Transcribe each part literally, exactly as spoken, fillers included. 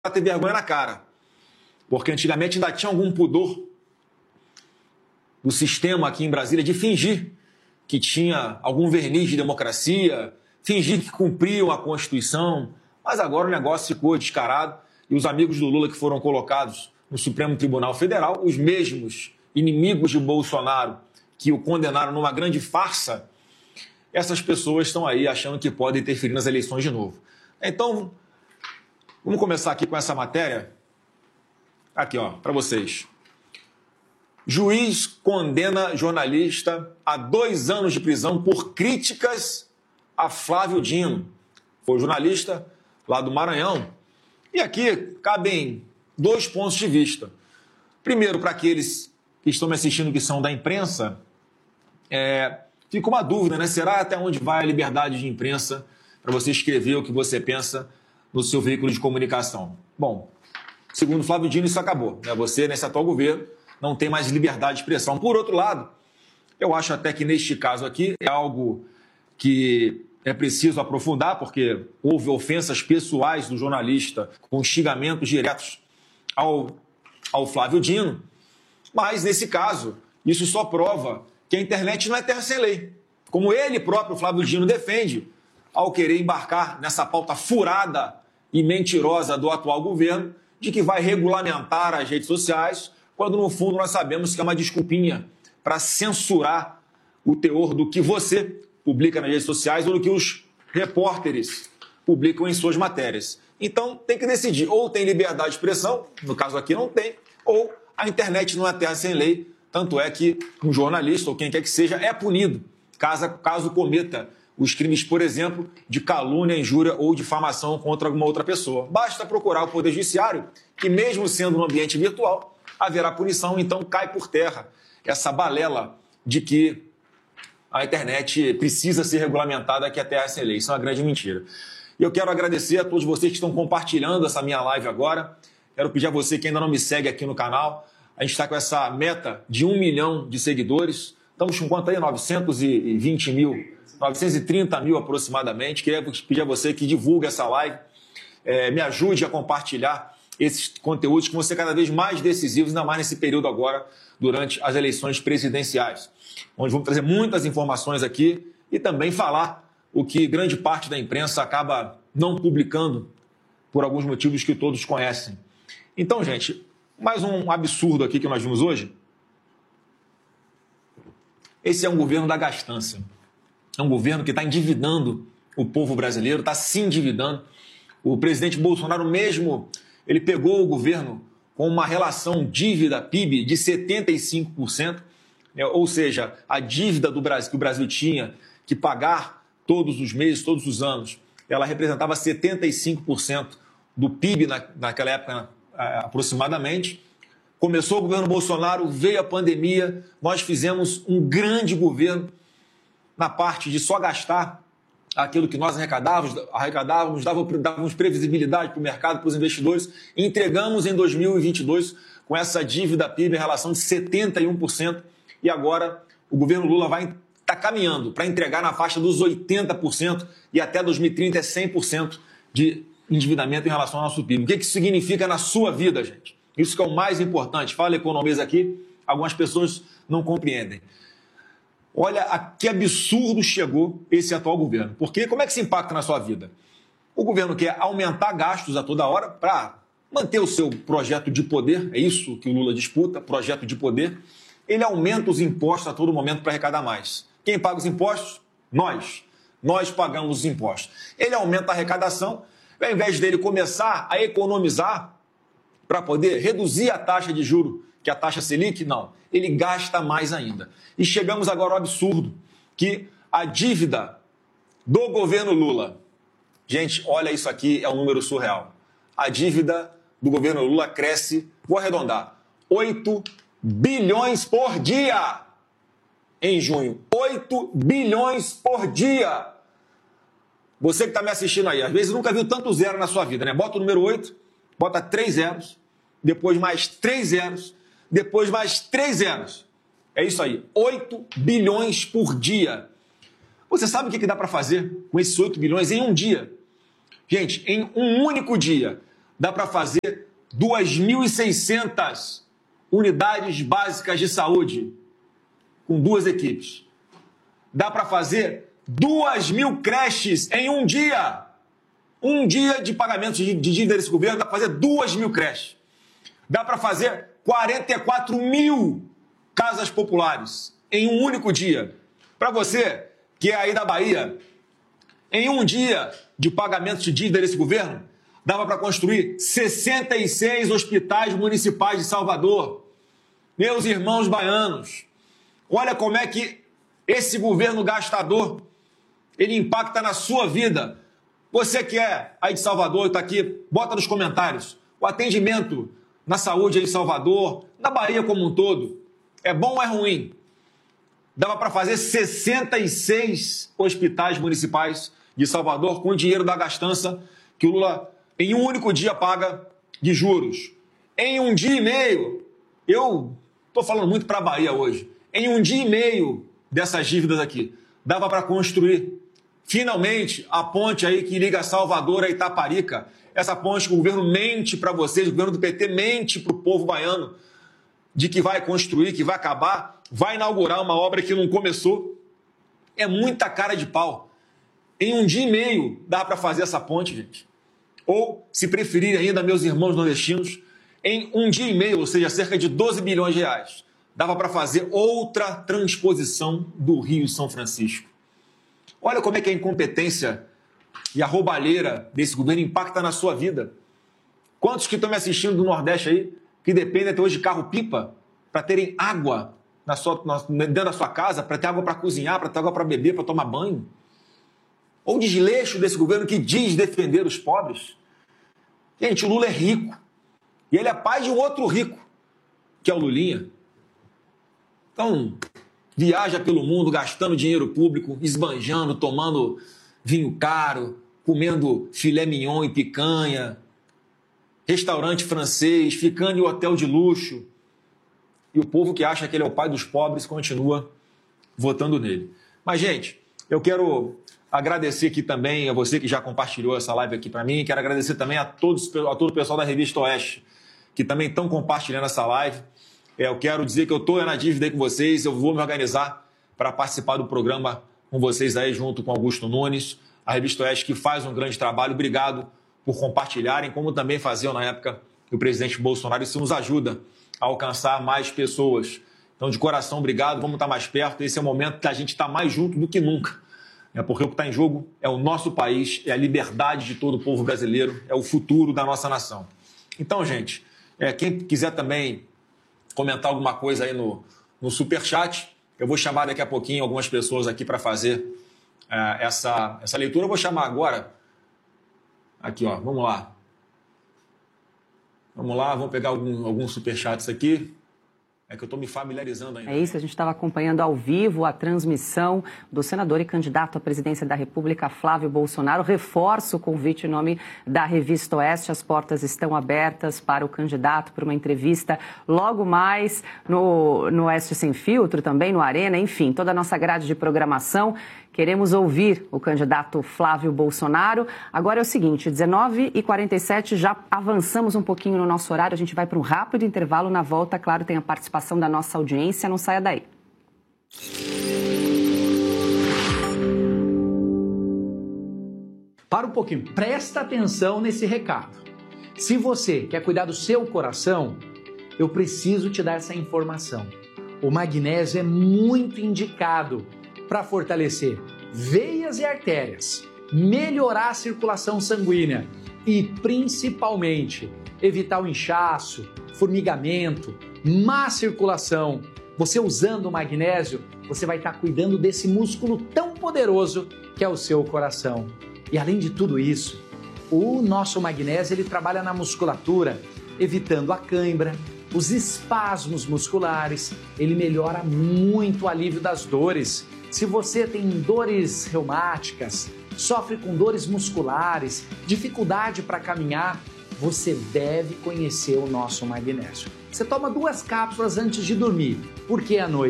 ter vergonha na cara. Porque antigamente ainda tinha algum pudor do sistema aqui em Brasília de fingir que tinha algum verniz de democracia, fingir que cumpriam a Constituição, mas agora o negócio ficou descarado e os amigos do Lula que foram colocados no Supremo Tribunal Federal, os mesmos inimigos de Bolsonaro que o condenaram numa grande farsa, essas pessoas estão aí achando que podem interferir nas eleições de novo. Então, vamos começar aqui com essa matéria. Aqui, ó, para vocês. Juiz condena jornalista a dois anos de prisão por críticas a Flávio Dino. Foi jornalista lá do Maranhão. E aqui cabem dois pontos de vista. Primeiro, para aqueles que estão me assistindo que são da imprensa, é, fica uma dúvida, né? Será até onde vai a liberdade de imprensa para você escrever o que você pensa no seu veículo de comunicação? Bom, segundo Flávio Dino, isso acabou, né? Você, nesse atual governo, não tem mais liberdade de expressão. Por outro lado, eu acho até que neste caso aqui é algo que é preciso aprofundar, porque houve ofensas pessoais do jornalista com xingamentos diretos ao, ao Flávio Dino, mas nesse caso, isso só prova que a internet não é terra sem lei. Como ele próprio, Flávio Dino, defende ao querer embarcar nessa pauta furada e mentirosa do atual governo de que vai regulamentar as redes sociais, quando no fundo nós sabemos que é uma desculpinha para censurar o teor do que você publica nas redes sociais ou do que os repórteres publicam em suas matérias. Então tem que decidir, ou tem liberdade de expressão, no caso aqui não tem, ou a internet não é terra sem lei, tanto é que um jornalista ou quem quer que seja é punido caso, caso cometa os crimes, por exemplo, de calúnia, injúria ou difamação contra alguma outra pessoa. Basta procurar o Poder Judiciário, que mesmo sendo no ambiente virtual, haverá punição, então cai por terra essa balela de que a internet precisa ser regulamentada aqui até essa lei. Isso é uma grande mentira. E eu quero agradecer a todos vocês que estão compartilhando essa minha live agora. Quero pedir a você que ainda não me segue aqui no canal. A gente está com essa meta de um milhão de seguidores. Estamos com quanto aí? novecentos e vinte mil, novecentos e trinta mil aproximadamente. Queria pedir a você que divulgue essa live, é, me ajude a compartilhar esses conteúdos que vão ser cada vez mais decisivos, ainda mais nesse período agora, durante as eleições presidenciais, onde vamos trazer muitas informações aqui e também falar o que grande parte da imprensa acaba não publicando por alguns motivos que todos conhecem. Então, gente, mais um absurdo aqui que nós vimos hoje. Esse é um governo da gastança. É um governo que está endividando o povo brasileiro, está se endividando. O presidente Bolsonaro mesmo, ele pegou o governo com uma relação dívida-P I B de setenta e cinco por cento, né? Ou seja, a dívida do Brasil, que o Brasil tinha que pagar todos os meses, todos os anos, ela representava setenta e cinco por cento do P I B na, naquela época, aproximadamente. Começou o governo Bolsonaro, veio a pandemia, nós fizemos um grande governo na parte de só gastar aquilo que nós arrecadávamos, arrecadávamos dávamos, dávamos previsibilidade para o mercado, para os investidores, e entregamos em dois mil e vinte e dois com essa dívida P I B em relação de setenta e um por cento, e agora o governo Lula vai estar tá caminhando para entregar na faixa dos oitenta por cento e até dois mil e trinta é cem por cento de endividamento em relação ao nosso P I B. O que isso significa na sua vida, gente? Isso que é o mais importante. Fala economias aqui, algumas pessoas não compreendem. Olha a que absurdo chegou esse atual governo. Porque como é que se impacta na sua vida? O governo quer aumentar gastos a toda hora para manter o seu projeto de poder, é isso que o Lula disputa, projeto de poder. Ele aumenta os impostos a todo momento para arrecadar mais. Quem paga os impostos? Nós. Nós pagamos os impostos. Ele aumenta a arrecadação, ao invés dele começar a economizar para poder reduzir a taxa de juros, que é a taxa Selic, não. Ele gasta mais ainda. E chegamos agora ao absurdo, que a dívida do governo Lula, gente, olha isso aqui, é um número surreal. A dívida do governo Lula cresce, vou arredondar, oito bilhões por dia em junho. oito bilhões por dia. Você que está me assistindo aí, às vezes nunca viu tanto zero na sua vida, né? Bota o número oito, bota três zeros, depois mais três zeros, depois mais três zeros. É isso aí, oito bilhões por dia. Você sabe o que dá para fazer com esses oito bilhões em um dia? Gente, em um único dia, dá para fazer duas mil e seiscentas unidades básicas de saúde com duas equipes. Dá para fazer duas mil creches em um dia. Um dia de pagamento de dívida desse governo, dá para fazer duas mil creches. Dá para fazer quarenta e quatro mil casas populares em um único dia. Para você que é aí da Bahia, em um dia de pagamento de dívida desse governo, dava para construir sessenta e seis hospitais municipais de Salvador. Meus irmãos baianos, olha como é que esse governo gastador, ele impacta na sua vida. Você que é aí de Salvador e está aqui, bota nos comentários. O atendimento na saúde aí em Salvador, na Bahia como um todo, é bom ou é ruim? Dava para fazer sessenta e seis hospitais municipais de Salvador com o dinheiro da gastança que o Lula, em um único dia, paga de juros. Em um dia e meio, eu estou falando muito para a Bahia hoje, em um dia e meio dessas dívidas aqui, dava para construir, finalmente, a ponte aí que liga Salvador a Itaparica, essa ponte que o governo mente para vocês, o governo do P T mente para o povo baiano, de que vai construir, que vai acabar, vai inaugurar uma obra que não começou. É muita cara de pau. Em um dia e meio dá para fazer essa ponte, gente. Ou, se preferirem ainda, meus irmãos nordestinos, em um dia e meio, ou seja, cerca de doze bilhões de reais, dava para fazer outra transposição do Rio São Francisco. Olha como é que a incompetência e a roubalheira desse governo impacta na sua vida. Quantos que estão me assistindo do Nordeste aí, que dependem até hoje de carro-pipa para terem água na sua, na, dentro da sua casa, para ter água para cozinhar, para ter água para beber, para tomar banho? Ou desleixo desse governo que diz defender os pobres? Gente, o Lula é rico. E ele é pai de um outro rico, que é o Lulinha. Então, viaja pelo mundo gastando dinheiro público, esbanjando, tomando vinho caro, comendo filé mignon e picanha, restaurante francês, ficando em hotel de luxo. E o povo que acha que ele é o pai dos pobres continua votando nele. Mas, gente, eu quero agradecer aqui também a você que já compartilhou essa live aqui para mim. Quero agradecer também a, todos, a todo o pessoal da Revista Oeste, que também estão compartilhando essa live. É, eu quero dizer que eu estou na dívida aí com vocês, eu vou me organizar para participar do programa com vocês aí, junto com Augusto Nunes, a Revista Oeste, que faz um grande trabalho. Obrigado por compartilharem, como também faziam na época do presidente Bolsonaro. Isso nos ajuda a alcançar mais pessoas. Então, de coração, obrigado, vamos estar mais perto. Esse é o momento que a gente está mais junto do que nunca. É porque o que está em jogo é o nosso país, é a liberdade de todo o povo brasileiro, é o futuro da nossa nação. Então, gente, é, quem quiser também comentar alguma coisa aí no, no Superchat, eu vou chamar daqui a pouquinho algumas pessoas aqui para fazer é, essa, essa leitura. Eu vou chamar agora. Aqui, ó, vamos lá. Vamos lá, vamos pegar algum, alguns superchats aqui. É que eu estou me familiarizando ainda. É isso, a gente estava acompanhando ao vivo a transmissão do senador e candidato à presidência da República, Flávio Bolsonaro. Reforço o convite em nome da Revista Oeste. As portas estão abertas para o candidato, para uma entrevista logo mais no, no Oeste Sem Filtro, também no Arena, enfim, toda a nossa grade de programação. Queremos ouvir o candidato Flávio Bolsonaro. Agora é o seguinte, dezenove e quarenta e sete, já avançamos um pouquinho no nosso horário. A gente vai para um rápido intervalo. Na volta, claro, tem a participação da nossa audiência. Não saia daí. Para um pouquinho, presta atenção nesse recado. Se você quer cuidar do seu coração, eu preciso te dar essa informação. O magnésio é muito indicado para fortalecer veias e artérias, melhorar a circulação sanguínea e, principalmente, evitar o inchaço, formigamento, má circulação. Você usando o magnésio, você vai estar cuidando desse músculo tão poderoso que é o seu coração. E além de tudo isso, o nosso magnésio ele trabalha na musculatura, evitando a cãibra, os espasmos musculares, ele melhora muito o alívio das dores. Se você tem dores reumáticas, sofre com dores musculares, dificuldade para caminhar, você deve conhecer o nosso magnésio. Você toma duas cápsulas antes de dormir. Por que à noite?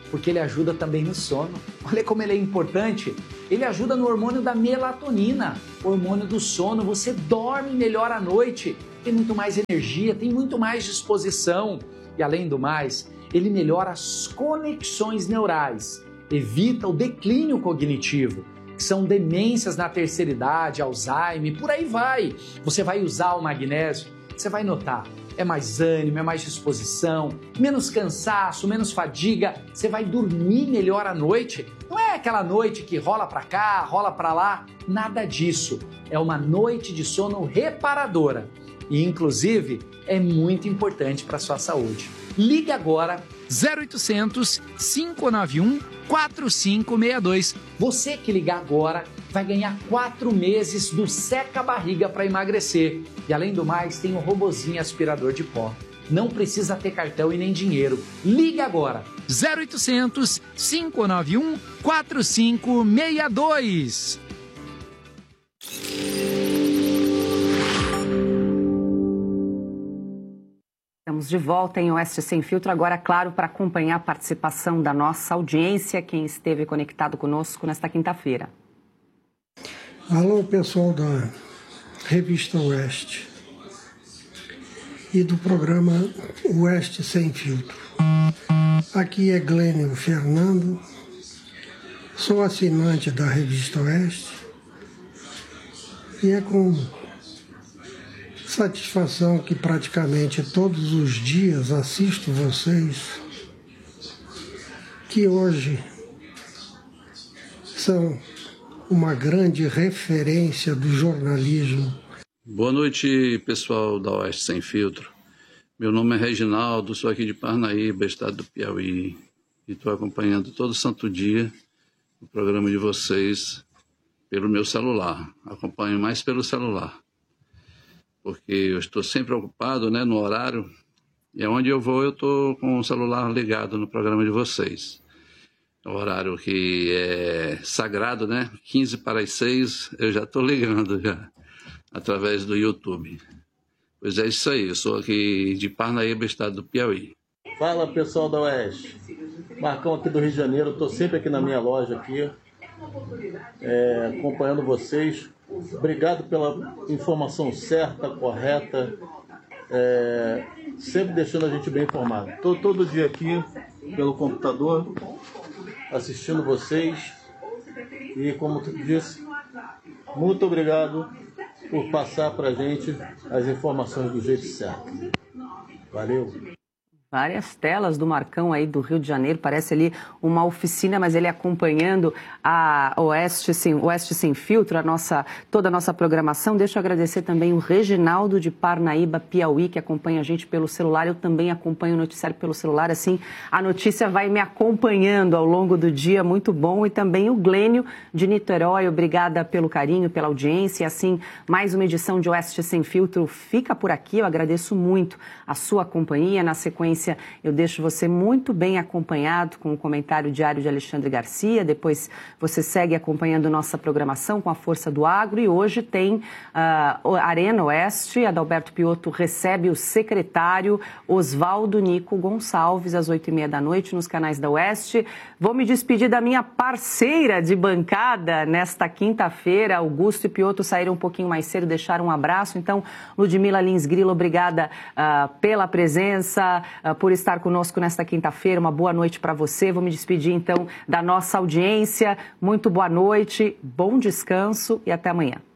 porque ele ajuda também no sono. Olha como ele é importante. Ele ajuda no hormônio da melatonina, hormônio do sono. Você dorme melhor à noite, tem muito mais energia, tem muito mais disposição. E além do mais, ele melhora as conexões neurais, evita o declínio cognitivo, que são demências na terceira idade, Alzheimer, por aí vai. Você vai usar o magnésio, você vai notar, é mais ânimo, é mais disposição, menos cansaço, menos fadiga, você vai dormir melhor à noite. Não é aquela noite que rola para cá, rola para lá, nada disso. É uma noite de sono reparadora e, inclusive, é muito importante para a sua saúde. Ligue agora zero oitocentos, cinco nove um, quatro cinco seis dois. Você que ligar agora vai ganhar quatro meses do Seca Barriga para emagrecer. E além do mais, tem um robozinho aspirador de pó. Não precisa ter cartão e nem dinheiro. Ligue agora. zero oitocentos, cinco nove um, quatro cinco seis dois. Estamos de volta em Oeste Sem Filtro, agora, claro, para acompanhar a participação da nossa audiência, quem esteve conectado conosco nesta quinta-feira. Alô, pessoal da Revista Oeste e do programa Oeste Sem Filtro. Aqui é Glênio Fernando, sou assinante da Revista Oeste e é com satisfação que praticamente todos os dias assisto vocês, que hoje são uma grande referência do jornalismo. Boa noite, pessoal da Oeste Sem Filtro. Meu nome é Reginaldo, sou aqui de Parnaíba, estado do Piauí, e estou acompanhando todo santo dia o programa de vocês pelo meu celular. Acompanho mais pelo celular, porque eu estou sempre ocupado, né, no horário, e aonde eu vou eu estou com o celular ligado no programa de vocês. O horário que é sagrado, né, quinze para as seis, eu já estou ligando já, através do YouTube. Pois é isso aí, eu sou aqui de Parnaíba, estado do Piauí. Fala, pessoal da Oeste. Marcão aqui do Rio de Janeiro, estou sempre aqui na minha loja aqui, é, acompanhando vocês. Obrigado pela informação certa, correta, é, sempre deixando a gente bem informado. Estou todo dia aqui pelo computador, assistindo vocês, e como tu disse, muito obrigado por passar para a gente as informações do jeito certo. Valeu! Várias telas do Marcão aí do Rio de Janeiro, parece ali uma oficina, mas ele acompanhando a Oeste Sem, Oeste Sem Filtro, a nossa, toda a nossa programação. Deixa eu agradecer também o Reginaldo de Parnaíba, Piauí, que acompanha a gente pelo celular. Eu também acompanho o noticiário pelo celular, assim a notícia vai me acompanhando ao longo do dia, muito bom. E também o Glênio de Niterói, obrigada pelo carinho, pela audiência. E assim, mais uma edição de Oeste Sem Filtro fica por aqui. Eu agradeço muito a sua companhia. Na sequência, eu deixo você muito bem acompanhado com o comentário diário de Alexandre Garcia. Depois você segue acompanhando nossa programação com a Força do Agro. E hoje tem uh, Arena Oeste. Adalberto Piotto recebe o secretário Oswaldo Nico Gonçalves às oito e meia da noite nos canais da Oeste. Vou me despedir da minha parceira de bancada nesta quinta-feira. Augusto e Piotto saíram um pouquinho mais cedo, deixaram um abraço. Então, Ludmila Lins Grilo, obrigada uh, pela presença, uh, por estar conosco nesta quinta-feira. Uma boa noite para você. Vou me despedir, então, da nossa audiência. Muito boa noite, bom descanso e até amanhã.